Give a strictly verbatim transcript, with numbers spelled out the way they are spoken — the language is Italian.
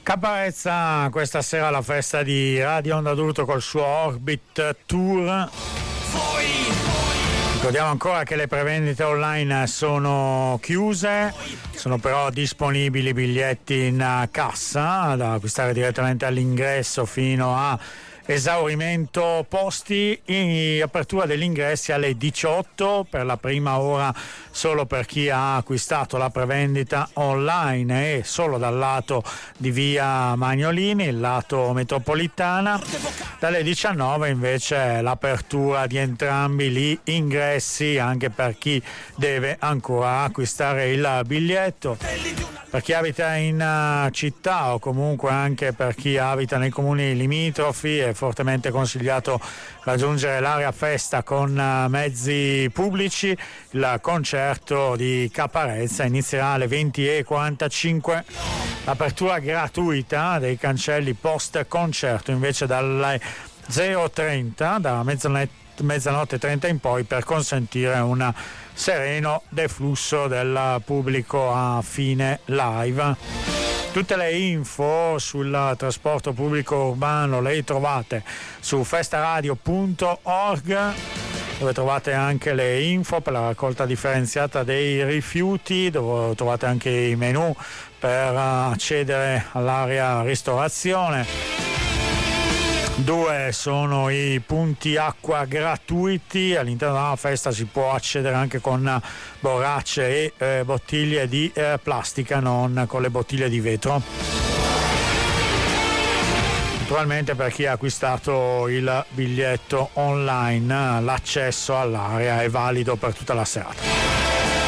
Caparezza questa sera alla festa di Radio Onda d'Urto col suo Orbit Tour. Ricordiamo ancora che le prevendite online sono chiuse, sono però disponibili biglietti in cassa da acquistare direttamente all'ingresso fino a esaurimento posti. In apertura degli ingressi alle diciotto per la prima ora solo per chi ha acquistato la prevendita online e solo dal lato di via Magnolini, il lato metropolitana. Dalle diciannove invece l'apertura di entrambi gli ingressi anche per chi deve ancora acquistare il biglietto. Per chi abita in città o comunque anche per chi abita nei comuni limitrofi è fortemente consigliato raggiungere l'area festa con mezzi pubblici. Il concerto di Caparezza inizierà alle venti e quarantacinque. L'apertura gratuita dei cancelli post concerto invece dalle zero e trenta, da mezzanotte mezzanotte e trenta in poi, per consentire un sereno deflusso del pubblico a fine live. Tutte le info sul trasporto pubblico urbano le trovate su festaradio punto org, dove trovate anche le info per la raccolta differenziata dei rifiuti, dove trovate anche i menu per accedere all'area ristorazione. Due sono i punti acqua gratuiti. All'interno della festa si può accedere anche con borracce e eh, bottiglie di eh, plastica, non con le bottiglie di vetro. Naturalmente per chi ha acquistato il biglietto online l'accesso all'area è valido per tutta la serata.